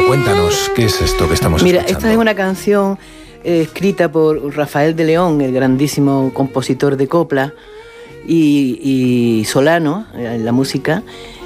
cuéntanos, ¿qué es esto que estamos escuchando? Esta es una canción escrita por Rafael de León, el grandísimo compositor de copla y solano en la música,